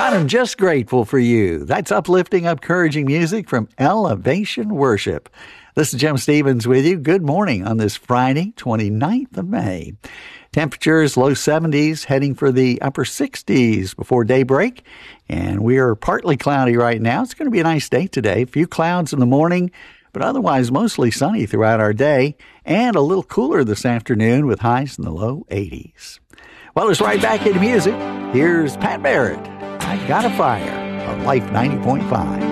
I'm just grateful for you. That's uplifting, encouraging music from Elevation Worship. This is Jim Stevens with you. Good morning on this Friday, 29th of May. Temperatures low 70s, heading for the upper 60s before daybreak. And we are partly cloudy right now. It's going to be a nice day today. A few clouds in the morning, but otherwise mostly sunny throughout our day. And a little cooler this afternoon with highs in the low 80s. Well, it's right back into music. Here's Pat Barrett. I Got a Fire on Life 90.5.